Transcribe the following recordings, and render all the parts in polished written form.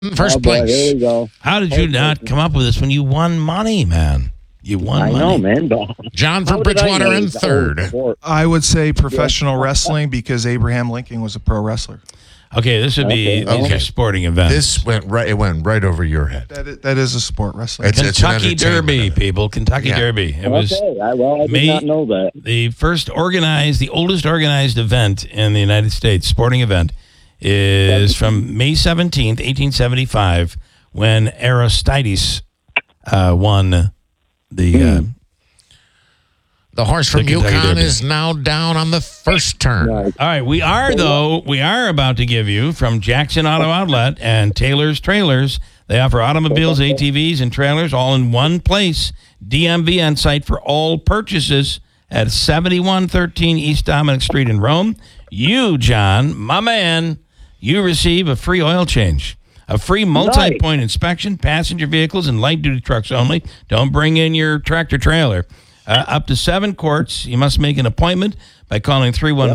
First place. Here we go. How did you not come up with this when you won money, man? You won money. I know, man. But John from Bridgewater in third. I would say professional wrestling because Abraham Lincoln was a pro wrestler. Okay, this would be these are sporting events. This went right. It went right over your head. That is a sport, wrestling. It's an Kentucky Derby, entertainment. people. Kentucky Derby. It was I did not know that. the oldest organized event in the United States, sporting event, is from May 17th, 1875, when Aristides won the The horse from The Kentucky Yukon Derby. is now down on the first turn. Right. All right, we are about to give you from Jackson Auto Outlet and Taylor's Trailers. They offer automobiles, ATVs, and trailers all in one place. DMV on site for all purchases at 7113 East Dominic Street in Rome. You, John, my man, you receive a free oil change. A free multi-point inspection, passenger vehicles and light-duty trucks only. Don't bring in your tractor-trailer. Up to 7 quarts. You must make an appointment by calling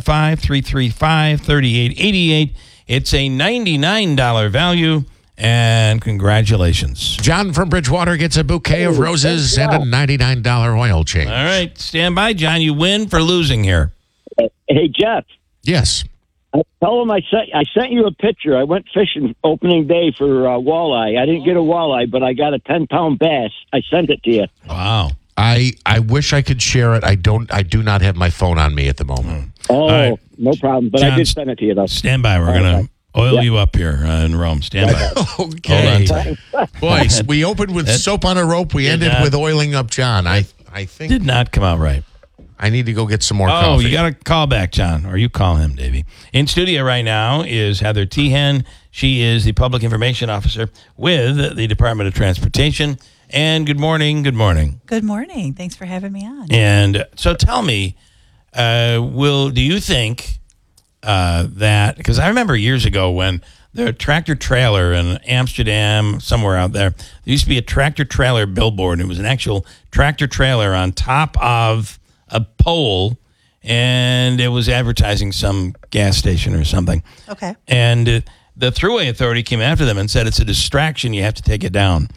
315-335-3888. It's a $99 value, and congratulations. John from Bridgewater gets a bouquet of roses and a $99 oil change. All right, stand by, John. You win for losing here. Hey, Jeff. Yes. Tell him I sent you a picture. I went fishing opening day for walleye. I didn't get a walleye, but I got a 10-pound bass. I sent it to you. Wow. I wish I could share it. I do not have my phone on me at the moment. Oh, right. no problem. But John, I did send it to you, though. Stand by. We're going to oil you up here in Rome. Stand by. Okay. Hold on. Boys, we opened with soap on a rope. We ended with oiling up John. I think Did not come out right. I need to go get some more Oh, coffee. you got to call back, John, or you call him, Davey. In studio right now is Heather Tehan. She is the Public Information Officer with the Department of Transportation. And good morning. Good morning. Good morning. Thanks for having me on. And so tell me, do you think that, because I remember years ago when the tractor trailer in Amsterdam, somewhere out there used to be a tractor trailer billboard. It was an actual tractor trailer on top of a pole, and it was advertising some gas station or something. Okay. And the Thruway Authority came after them and said it's a distraction. You have to take it down.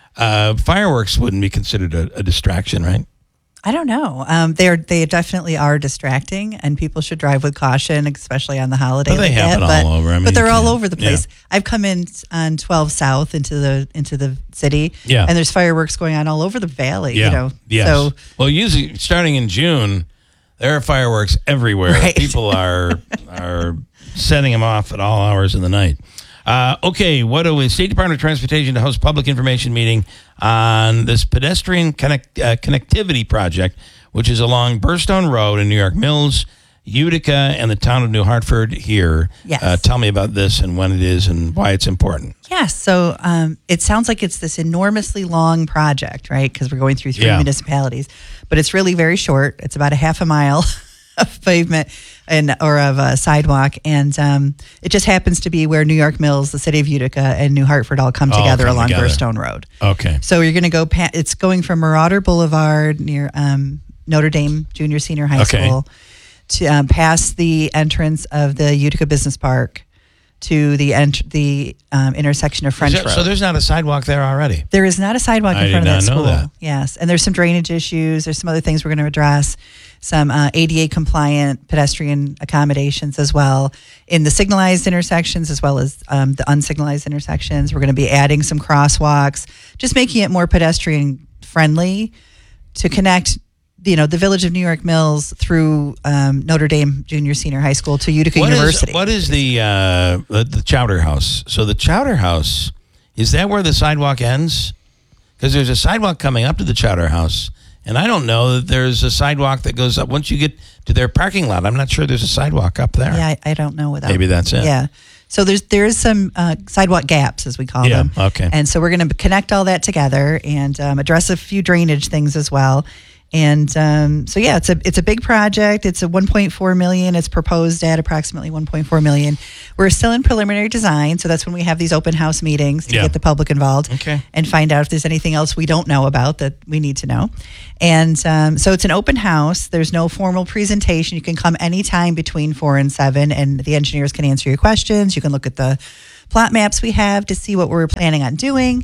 Fireworks wouldn't be considered a distraction, right? I don't know. They definitely are distracting, and people should drive with caution, especially on the holiday. But they like happen that. all over. I mean, but they're you all can't- over the place. I've come in on 12 South into the city, Yeah. and there's fireworks going on all over the valley. Yeah. You know, Yes. so Well, usually starting in June, there are fireworks everywhere. Right. People are setting them off at all hours of the night. Okay, what do we? State Department of Transportation to host public information meeting on this pedestrian connectivity project, which is along Burstone Road in New York Mills, Utica, and the town of New Hartford here. Yes. Tell me about this and when it is and why it's important. yes. So it sounds like it's this enormously long project, right? Because we're going through 3 Yeah. municipalities, but it's really very short. It's about a half a mile of pavement or of a sidewalk, and it just happens to be where New York Mills, the city of Utica, and New Hartford all come together along Burstone Road. Okay. So you're going to go. It's going from Marauder Boulevard near Notre Dame Junior Senior High Okay. School to past the entrance of the Utica Business Park to the intersection of French Road. So there's not a sidewalk there already? There is not a sidewalk I in front did of that not know school. that. Yes, and there's some drainage issues. There's some other things we're going to address. Some ADA compliant pedestrian accommodations as well in the signalized intersections as well as the unsignalized intersections. We're going to be adding some crosswalks, just making it more pedestrian friendly to connect, the village of New York Mills through Notre Dame Junior Senior High School to Utica University. What is the Chowder House? So the Chowder House, is that where the sidewalk ends? Because there's a sidewalk coming up to the Chowder House, and I don't know that there's a sidewalk that goes up once you get to their parking lot. I'm not sure there's a sidewalk up there. Yeah, I don't know without. Maybe that's it. Yeah. So there is some sidewalk gaps, as we call them. Okay. And so we're going to connect all that together and address a few drainage things as well. And so yeah, it's a big project. It's a 1.4 million. It's proposed at approximately 1.4 million. We're still in preliminary design, so that's when we have these open house meetings to get the public involved and find out if there's anything else we don't know about that we need to know. And so it's an open house. There's no formal presentation. You can come anytime between 4 and 7, and the engineers can answer your questions. You can look at the plot maps we have to see what we're planning on doing,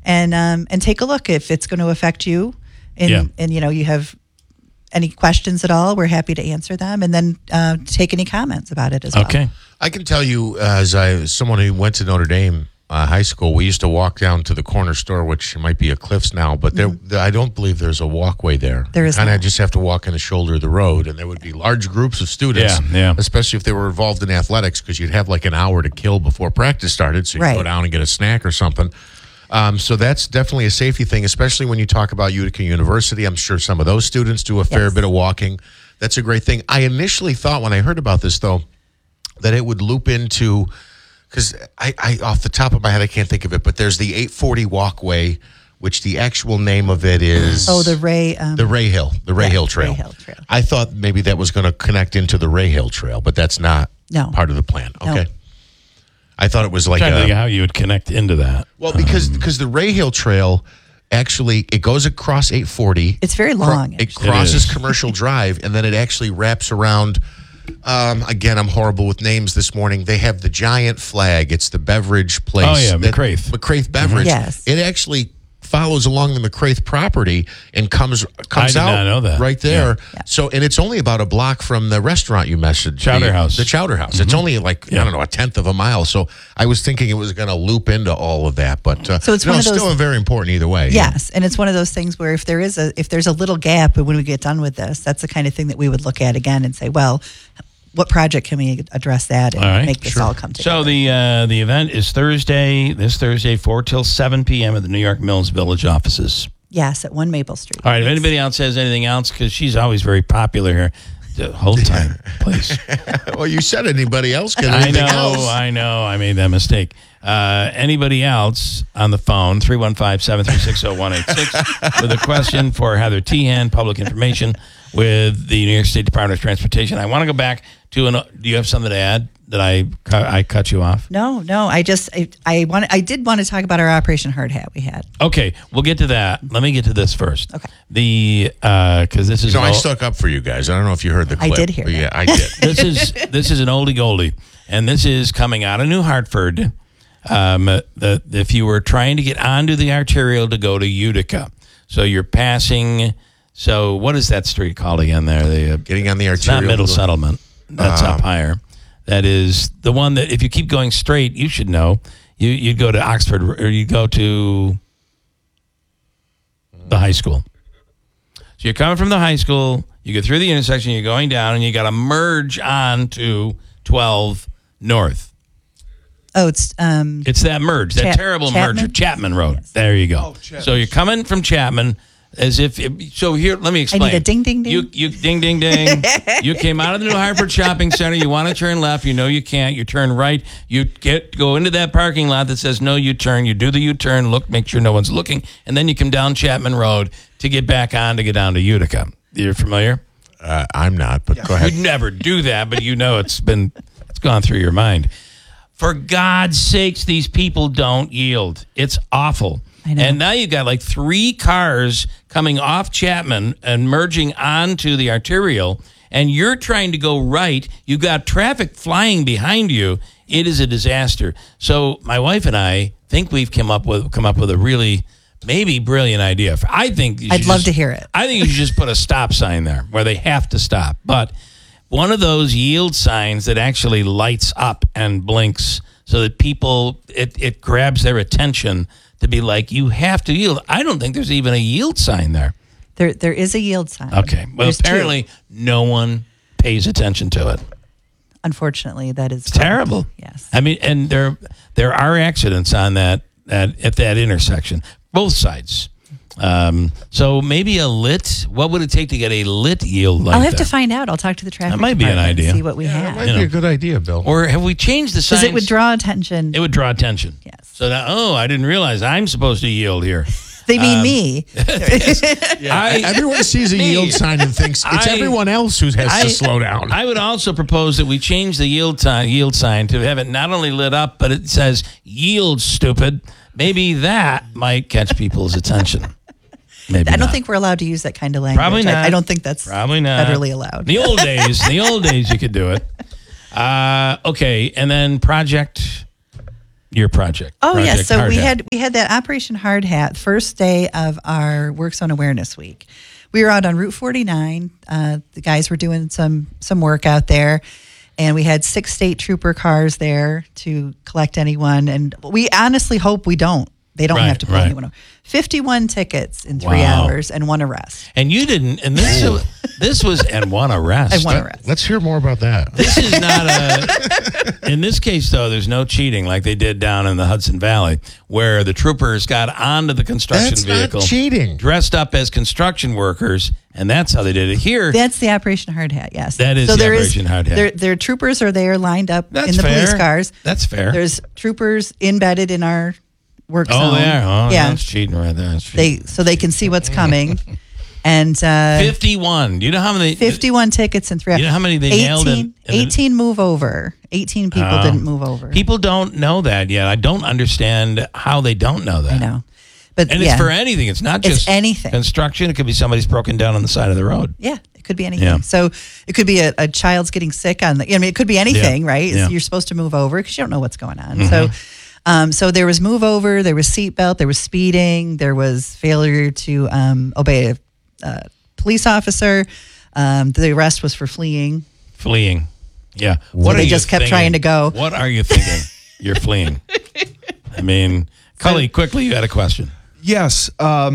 and take a look if it's going to affect you. And you have any questions at all, we're happy to answer them, and then take any comments about it as well. Okay. I can tell you, as someone who went to Notre Dame high school, we used to walk down to the corner store, which might be a Cliffs now, but I don't believe there's a walkway there. There is kind of not. just have to walk in the shoulder of the road, and there would be large groups of students, especially if they were involved in athletics, because you'd have like an hour to kill before practice started, so you Right. go down and get a snack or something. So that's definitely a safety thing, especially when you talk about Utica University. I'm sure some of those students do a fair bit of walking. That's a great thing. I initially thought when I heard about this, though, that it would loop into, because I off the top of my head, I can't think of it, but there's the 840 walkway, which the actual name of it is... Oh, the Ray Hill Trail. Ray Hill Trail. I thought maybe that was going to connect into the Ray Hill Trail, but that's not part of the plan. No. Okay. I thought it was like trying to think how you would connect into that. well, because the Ray Hill Trail actually it goes across 840. It's very long. It crosses Commercial Drive, and then it actually wraps around. Again, I'm horrible with names this morning. They have the giant flag. It's the beverage place. Oh, yeah, McCraith. McCraith Beverage. Yes. It actually follows along the McCraith property and comes I did out not know that. right there. Yeah. So, and it's only about a block from the restaurant you messaged. Chowder House. The Chowder House. It's only like, I don't know, a tenth of a mile. So I was thinking it was going to loop into all of that. But So it's one of those- still very important either way. Yes, and it's one of those things where if there's a little gap when we get done with this, that's the kind of thing that we would look at again and say, well, what project can we address that and All right, make this all come together? So the event is this Thursday, 4 till 7 p.m. at the New York Mills Village offices. Yes, at 1 Maple Street. All right, if anybody else has anything else, because she's always very popular here, hold tight, please. Well, you said anybody else can. I Anything else? know. I made that mistake. Anybody else on the phone, 315-736-0186, with a question for Heather Tehan, Public Information with the New York State Department of Transportation. I want to go back to do you have something to add that I cut you off? No. I did want to talk about our Operation Hard Hat we had. Okay, we'll get to that. Let me get to this first. Okay. Because this is I stuck up for you guys. I don't know if you heard the clip. I did hear but that. yeah, I did. this is an oldie goldie, and this is coming out of New Hartford. If you were trying to get onto the arterial to go to Utica, so you're passing. So what is that street called again? There, Getting on the it's arterial. not Middle Settlement. That's up higher. That is the one that if you keep going straight, you should know. You'd go to Oxford or you'd go to the high school. So you're coming from the high school, you get through the intersection, you're going down, and you got to merge on to 12 North. Oh, it's that merge, that terrible Chapman? merger, Chapman Road. Yes. There you go. Chapman. So you're coming from Chapman as if so here. Let me explain. I need a ding, ding, ding. You ding, ding, ding. You came out of the New Hartford Shopping Center. You want to turn left. You know you can't. You turn right. You go into that parking lot that says no U-turn. You do the U-turn. Look, make sure no one's looking, and then you come down Chapman Road to get back on to get down to Utica. You're familiar? I'm not, but go ahead. You'd never do that, but you know it's gone through your mind. For God's sakes, these people don't yield. It's awful. I know. And now you've got like 3 cars coming off Chapman and merging onto the arterial, and you're trying to go right. You've got traffic flying behind you. It is a disaster. So my wife and I think we've come up with a really maybe brilliant idea. I think I'd love to hear it. I think you should just put a stop sign there where they have to stop. But one of those yield signs that actually lights up and blinks so that people, it grabs their attention to be like, you have to yield. I don't think there's even a yield sign there. There is a yield sign. Okay. Well, There's apparently 2. no one pays attention to it. Unfortunately, that is Terrible. Yes. I mean, and there are accidents on at that intersection, both sides. So maybe what would it take to get a lit yield like that? I'll have to find out. I'll talk to the traffic That might be an department and idea. see what we That have. might be a good idea, Bill. Or have we changed the signs? Because it would draw attention. It would draw attention. Yes. So now, I didn't realize I'm supposed to yield here. They mean me. Everyone sees a Me. yield sign and thinks it's everyone else who has to slow down. I would also propose that we change the yield sign to have it not only lit up, but it says "yield, stupid." Maybe that might catch people's attention. Maybe I don't not. think we're allowed to use that kind of language. Probably not. I don't think that's Probably not federally allowed. The old days, you could do it. Okay, and then Project Your project. Oh Project yes, so Hard Hat. we had that Operation Hard Hat first day of our Work Zone Awareness Week. We were out on Route 49. The guys were doing some work out there, and we had 6 state trooper cars there to collect anyone. And we honestly hope we don't. They don't Right, have to pull right. anyone over. 51 tickets in 3 Wow. hours and 1 arrest. And you didn't. And this was and one arrest. And 1 arrest. Let's hear more about that. This is not a. In this case, though, there's no cheating like they did down in the Hudson Valley, where the troopers got onto the construction That's vehicle, not cheating. dressed up as construction workers, and that's how they did it. Here, That's the Operation Hard Hat, yes. That is the Operation Hard Hat. Their troopers are there lined up that's in the fair. police cars. That's fair. There's troopers embedded in our work zone. oh, there. Oh, yeah. that's cheating right there. That's cheating. They can see what's coming. And 51. Do you know how many? 51 tickets in 3 hours. You know how many they nailed in- 18 move over. 18 people didn't move over. People don't know that yet. I don't understand how they don't know that. I know. But And yeah. it's for anything. It's not It's just anything. construction. It could be somebody's broken down on the side of the road. Yeah, it could be anything. Yeah. So it could be a child's getting sick on the. I mean, it could be anything, Yeah. right? Yeah. You're supposed to move over because you don't know what's going on. So there was move over, there was seatbelt, there was speeding, there was failure to obey a police officer. The arrest was for fleeing. Fleeing. Yeah. So they you just kept thinking? trying to go. What are you thinking? You're fleeing. I mean, Cully, quickly, you had a question. Yes.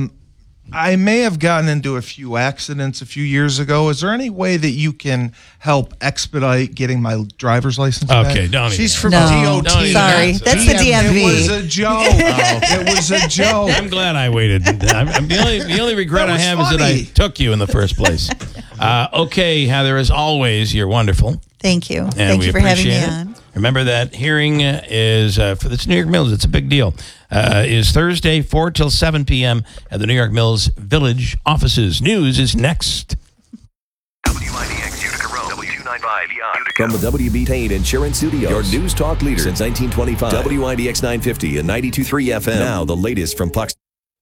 I may have gotten into a few accidents a few years ago. Is there any way that you can help expedite getting my driver's license back? Okay, don't She's even. from No, DOT. sorry, that's the It DMV. was a joke. It was a joke. I'm glad I waited. I'm the only regret That I was have is that I funny. took you in the first place. Okay, Heather, as always, you're wonderful. Thank you. And Thank we you for having me appreciate it. on. Remember that hearing is for the New York Mills. It's a big deal. Is Thursday, 4 till 7 p.m. at the New York Mills Village offices. News is next. WIDX Utica Road, W295 Utica. From the WB Payne Insurance Studios, your news talk leader since 1925. WIDX 950 and 92.3 FM. Now the latest from Pucks.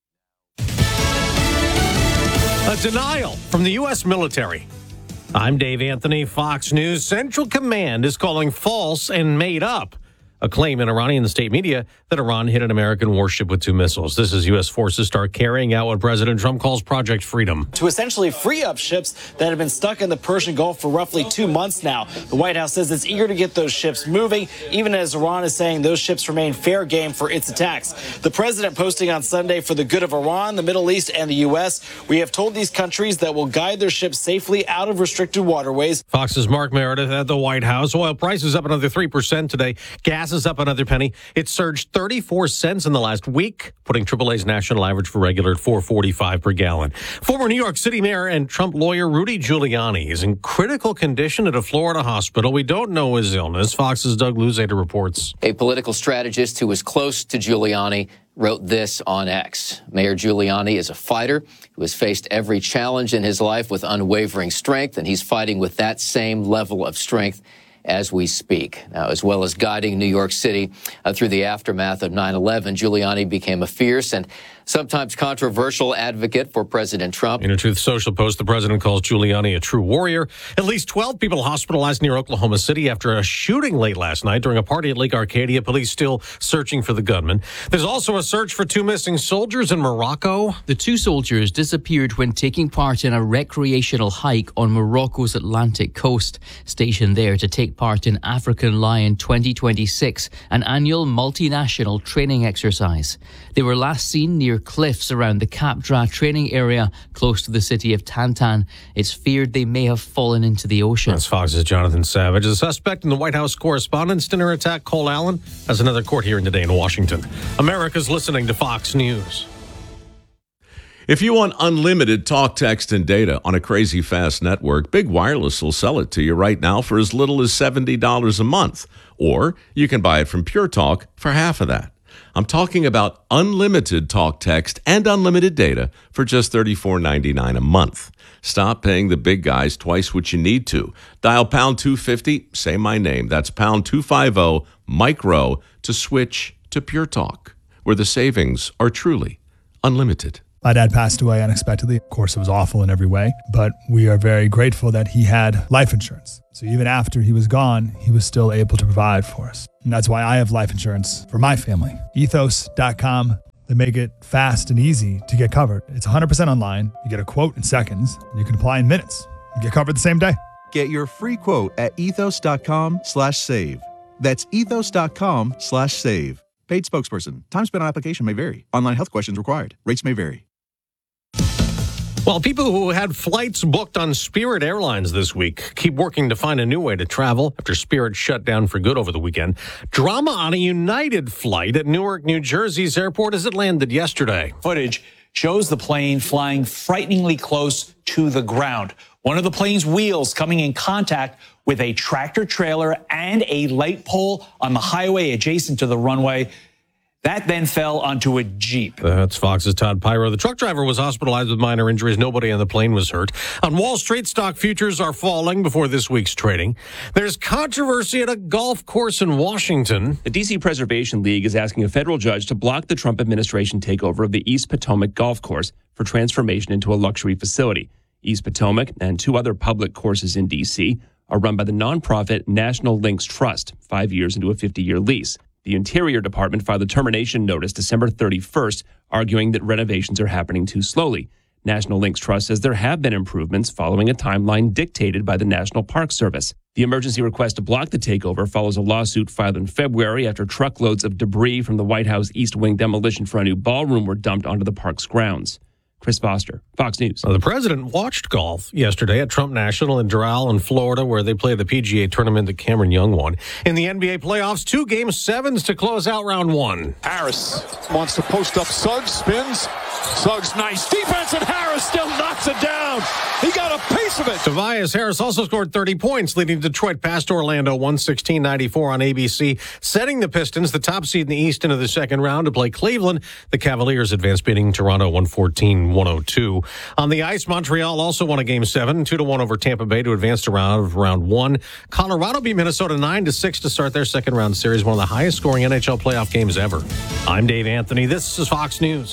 A denial from the U.S. military. I'm Dave Anthony, Fox News. Central Command is calling false and made up a claim in Iranian state media that Iran hit an American warship with 2 missiles. This is U.S. forces start carrying out what President Trump calls Project Freedom. To essentially free up ships that have been stuck in the Persian Gulf for roughly 2 months now. The White House says it's eager to get those ships moving, even as Iran is saying those ships remain fair game for its attacks. The president posting on Sunday, for the good of Iran, the Middle East, and the U.S., we have told these countries that will guide their ships safely out of restricted waterways. Fox's Mark Meredith at the White House. Oil prices up another 3% today. Gas is up another penny. It surged 34 cents in the last week, putting AAA's national average for regular at $4.45 per gallon. Former New York City Mayor and Trump lawyer Rudy Giuliani is in critical condition at a Florida hospital. We don't know his illness. Fox's Doug Luzader reports. A political strategist who was close to Giuliani wrote this on X. Mayor Giuliani is a fighter who has faced every challenge in his life with unwavering strength, and he's fighting with that same level of strength as we speak. Now, as well as guiding New York City through the aftermath of 9/11, Giuliani became a fierce and sometimes controversial advocate for President Trump. In a Truth Social post, the president calls Giuliani a true warrior. At least 12 people hospitalized near Oklahoma City after a shooting late last night during a party at Lake Arcadia. Police still searching for the gunman. There's also a search for 2 missing soldiers in Morocco. The 2 soldiers disappeared when taking part in a recreational hike on Morocco's Atlantic coast. Stationed there to take part in African Lion 2026, an annual multinational training exercise. They were last seen near cliffs around the Cap Dra training area close to the city of Tantan. It's feared they may have fallen into the ocean. That's Fox's Jonathan Savage. The suspect in the White House Correspondents' Dinner attack, Cole Allen, has another court hearing today in Washington. America's listening to Fox News. If you want unlimited talk, text, and data on a crazy fast network, Big Wireless will sell it to you right now for as little as $70 a month. Or you can buy it from Pure Talk for half of that. I'm talking about unlimited talk, text, and unlimited data for just $34.99 a month. Stop paying the big guys twice what you need to. Dial pound 250, say my name. That's pound 250, micro, to switch to Pure Talk, where the savings are truly unlimited. My dad passed away unexpectedly. Of course, it was awful in every way, but we are very grateful that he had life insurance. So even after he was gone, he was still able to provide for us. And that's why I have life insurance for my family. Ethos.com. They make it fast and easy to get covered. It's 100% online. You get a quote in seconds. You can apply in minutes. You get covered the same day. Get your free quote at ethos.com/save. That's ethos.com/save. Paid spokesperson. Time spent on application may vary. Online health questions required. Rates may vary. Well, people who had flights booked on Spirit Airlines this week keep working to find a new way to travel after Spirit shut down for good over the weekend. Drama on a United flight at Newark, New Jersey's airport as it landed yesterday. Footage shows the plane flying frighteningly close to the ground. One of the plane's wheels coming in contact with a tractor trailer and a light pole on the highway adjacent to the runway. That then fell onto a Jeep. That's Fox's Todd Pyro. The truck driver was hospitalized with minor injuries. Nobody on the plane was hurt. On Wall Street, stock futures are falling before this week's trading. There's controversy at a golf course in Washington. The D.C. Preservation League is asking a federal judge to block the Trump administration takeover of the East Potomac Golf Course for transformation into a luxury facility. East Potomac and 2 other public courses in D.C. are run by the nonprofit National Links Trust, 5 years into a 50-year lease. The Interior Department filed a termination notice December 31st, arguing that renovations are happening too slowly. National Links Trust says there have been improvements following a timeline dictated by the National Park Service. The emergency request to block the takeover follows a lawsuit filed in February after truckloads of debris from the White House East Wing demolition for a new ballroom were dumped onto the park's grounds. Chris Foster, Fox News. The president watched golf yesterday at Trump National in Doral in Florida, where they play the PGA tournament that Cameron Young won. In the NBA playoffs, 2 Game 7s to close out round 1. Harris wants to post up Suggs, spins. Suggs, nice defense, and Harris still knocks it down. He got a piece of it. Tobias Harris also scored 30 points, leading Detroit past Orlando 116-94 on ABC, setting the Pistons, the top seed in the East, into the second round to play Cleveland. The Cavaliers advanced, beating Toronto 114-102. On the ice, Montreal also won a Game 7, 2-1 over Tampa Bay to advance to round 1. Colorado beat Minnesota 9-6 to start their second round series, one of the highest scoring NHL playoff games ever. I'm Dave Anthony. This is Fox News.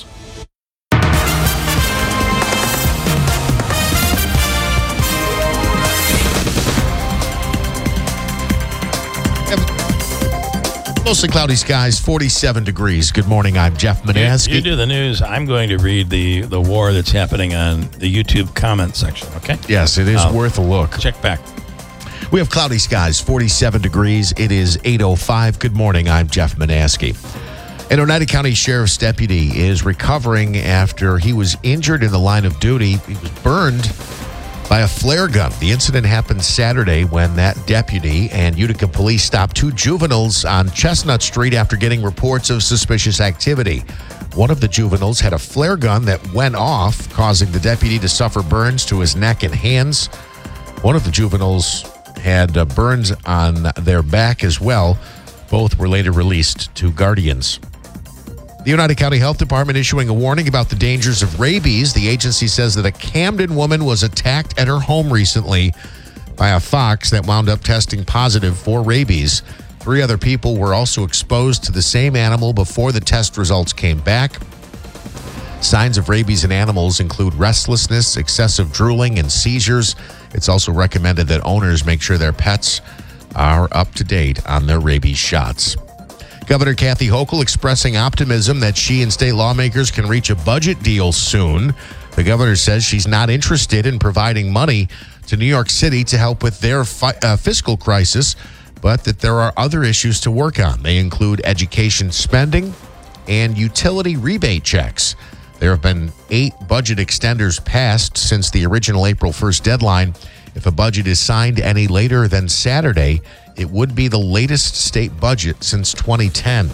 Mostly cloudy skies, 47 degrees. Good morning. I'm Jeff Manaski. You do the news. I'm going to read the war that's happening on the YouTube comment section, okay? Yes, it is worth a look. Check back. We have cloudy skies, 47 degrees. It is 8:05. Good morning. I'm Jeff Manaski. An Oneida County Sheriff's deputy is recovering after he was injured in the line of duty. He was burned by a flare gun. The incident happened Saturday when that deputy and Utica police stopped 2 juveniles on Chestnut Street after getting reports of suspicious activity. One of the juveniles had a flare gun that went off, causing the deputy to suffer burns to his neck and hands. One of the juveniles had burns on their back as well. Both were later released to guardians. The Oneida County Health Department issuing a warning about the dangers of rabies. The agency says that a Camden woman was attacked at her home recently by a fox that wound up testing positive for rabies. 3 other people were also exposed to the same animal before the test results came back. Signs of rabies in animals include restlessness, excessive drooling, and seizures. It's also recommended that owners make sure their pets are up to date on their rabies shots. Governor Kathy Hochul expressing optimism that she and state lawmakers can reach a budget deal soon. The governor says she's not interested in providing money to New York City to help with their fiscal crisis, but that there are other issues to work on. They include education spending and utility rebate checks. There have been 8 budget extenders passed since the original April 1st deadline. If a budget is signed any later than Saturday, it would be the latest state budget since 2010.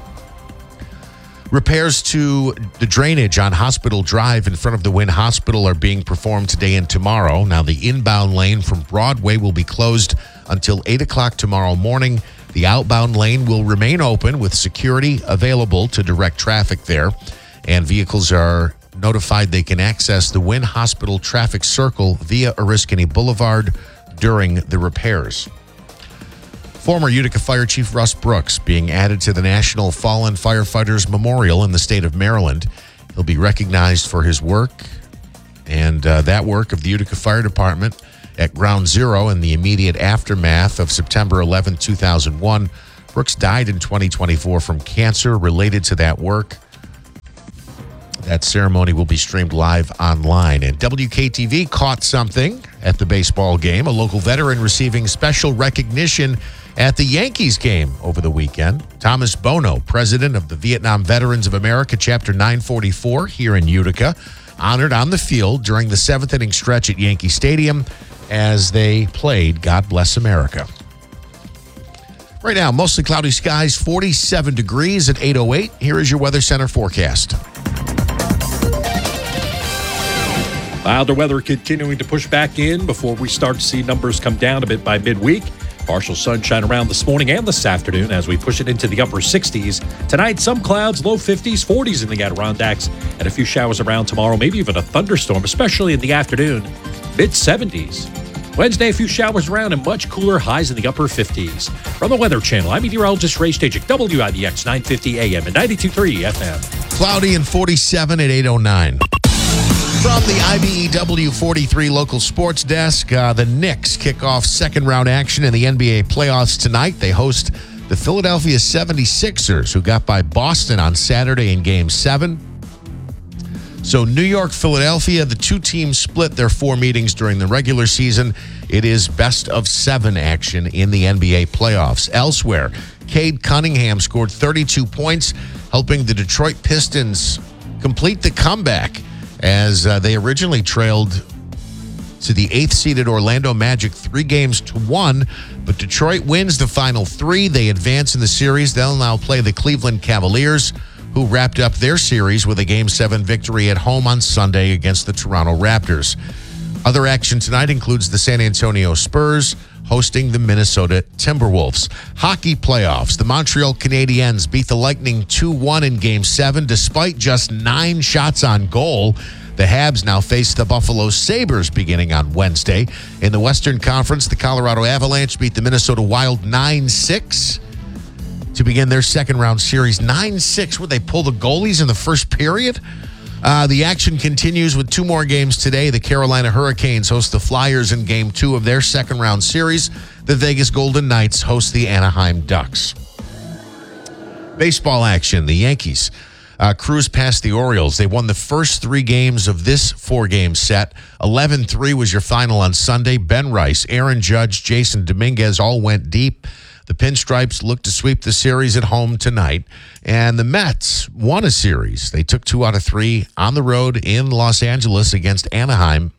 Repairs to the drainage on Hospital Drive in front of the Wynn Hospital are being performed today and tomorrow. Now, the inbound lane from Broadway will be closed until 8 o'clock tomorrow morning. The outbound lane will remain open with security available to direct traffic there. And vehicles are notified they can access the Wynn Hospital traffic circle via Oriskany Boulevard during the repairs. Former Utica Fire Chief Russ Brooks being added to the National Fallen Firefighters Memorial in the state of Maryland. He'll be recognized for his work and that work of the Utica Fire Department at Ground Zero in the immediate aftermath of September 11, 2001. Brooks died in 2024 from cancer related to that work. That ceremony will be streamed live online. And WKTV caught something at the baseball game, a local veteran receiving special recognition at the Yankees game over the weekend. Thomas Bono, president of the Vietnam Veterans of America, Chapter 944 here in Utica, honored on the field during the seventh inning stretch at Yankee Stadium as they played God Bless America. Right now, mostly cloudy skies, 47 degrees at 8:08. Here is your Weather Center forecast. Milder weather continuing to push back in before we start to see numbers come down a bit by midweek. Partial sunshine around this morning and this afternoon as we push it into the upper 60s. Tonight, some clouds, low 50s, 40s in the Adirondacks, and a few showers around tomorrow, maybe even a thunderstorm, especially in the afternoon, mid-70s. Wednesday, a few showers around and much cooler, highs in the upper 50s. From the Weather Channel, I'm meteorologist Ray Stagik, WIDX 950 AM and 92.3 FM. Cloudy and 47 at 8:09. From the IBEW 43 local sports desk, the Knicks kick off second-round action in the NBA playoffs tonight. They host the Philadelphia 76ers, who got by Boston on Saturday in Game 7. So New York, Philadelphia, the two teams split their 4 meetings during the regular season. It is best of 7 action in the NBA playoffs. Elsewhere, Cade Cunningham scored 32 points, helping the Detroit Pistons complete the comeback as they originally trailed to the 8th-seeded Orlando Magic 3-1, but Detroit wins the final 3. They advance in the series. They'll now play the Cleveland Cavaliers, who wrapped up their series with a Game 7 victory at home on Sunday against the Toronto Raptors. Other action tonight includes the San Antonio Spurs hosting the Minnesota Timberwolves. Hockey playoffs. The Montreal Canadiens beat the Lightning 2-1 in Game 7 despite just 9 shots on goal. The Habs now face the Buffalo Sabres beginning on Wednesday. In the Western Conference, the Colorado Avalanche beat the Minnesota Wild 9-6 to begin their second-round series. 9-6. Would they pull the goalies in the first period? The action continues with 2 more games today. The Carolina Hurricanes host the Flyers in Game 2 of their second-round series. The Vegas Golden Knights host the Anaheim Ducks. Baseball action. The Yankees cruised past the Orioles. They won the first 3 games of this 4-game set. 11-3 was your final on Sunday. Ben Rice, Aaron Judge, Jason Dominguez all went deep. The Pinstripes look to sweep the series at home tonight. And the Mets won a series. They took 2 out of 3 on the road in Los Angeles against Anaheim.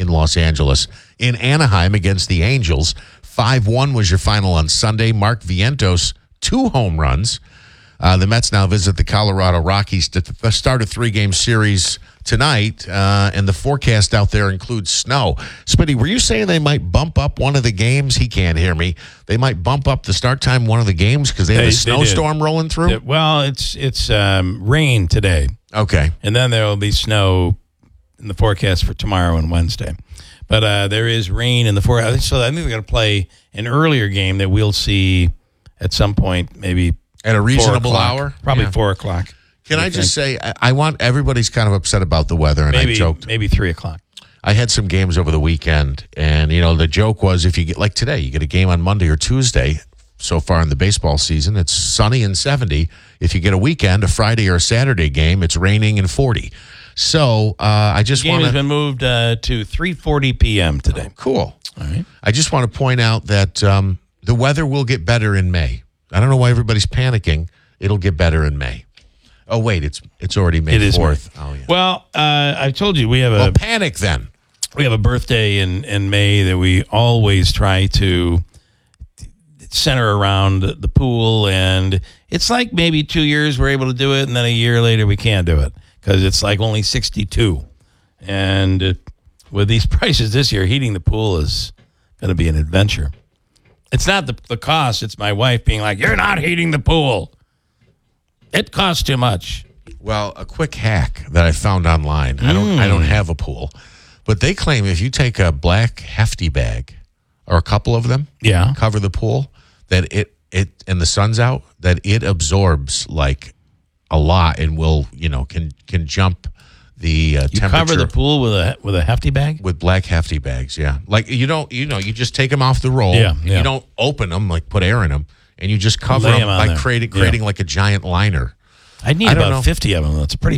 In Anaheim against the Angels. 5-1 was your final on Sunday. Mark Vientos, 2 home runs. The Mets now visit the Colorado Rockies to start a 3-game series tonight, and the forecast out there includes snow. Smitty, were you saying they might bump up one of the games? He can't hear me. They might bump up the start time one of the games because they have a snowstorm rolling through? Well, it's rain today. Okay. And then there will be snow in the forecast for tomorrow and Wednesday. But there is rain in the forecast. So I think they're going to play an earlier game that we'll see at some point, maybe at a reasonable hour? Probably 4 o'clock. Can I just say, I want everybody's kind of upset about the weather, and I joked. Maybe 3 o'clock. I had some games over the weekend, and, the joke was if you get, like today, you get a game on Monday or Tuesday, so far in the baseball season, it's sunny and 70. If you get a weekend, a Friday or a Saturday game, it's raining and 40. So I just want to... The game has been moved to 3:40 p.m. today. Oh, cool. All right. I just want to point out that the weather will get better in May. I don't know why everybody's panicking. It'll get better in May. Oh, wait, it's already May 4th. Oh, yeah. Well, I told you we have panic then. We have a birthday in May that we always try to center around the pool, and it's like maybe 2 years we're able to do it, and then a year later we can't do it because it's like only 62. And with these prices this year, heating the pool is going to be an adventure. It's not the cost. It's my wife being like, "You're not heating the pool. It costs too much." Well, a quick hack that I found online. I don't have a pool, but they claim if you take a black hefty bag or a couple of them, cover the pool, that it and the sun's out, that it absorbs like a lot and will, can jump the You temperature. cover the pool with a hefty bag? With black hefty bags, yeah. Like you just take them off the roll. Yeah, and yeah. You don't open them, like put air in them, and you just cover Lay them 'em on by there. creating like a giant liner. I'd need I don't about know. 50 of them. That's a pretty